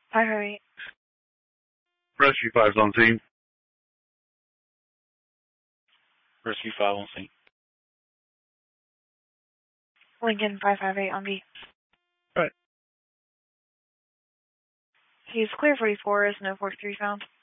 558. Rescue 5's on scene. Rescue 5 on scene. Lincoln 558 on B. Right. He's clear 44, is no 43 found.